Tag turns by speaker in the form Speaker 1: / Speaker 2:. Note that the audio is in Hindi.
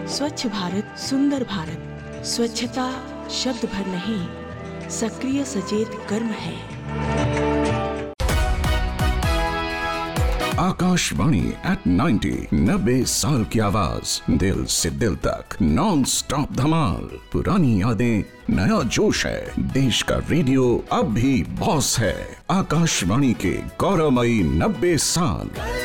Speaker 1: स्वच्छ भारत सुंदर भारत। स्वच्छता शब्द भर नहीं, सक्रिय सचेत कर्म है।
Speaker 2: आकाशवाणी एट 90, 90 साल की आवाज, दिल से दिल तक, नॉन स्टॉप धमाल। पुरानी यादें, नया जोश है। देश का रेडियो अब भी बॉस है। आकाशवाणी के गौरवमयी 90 साल।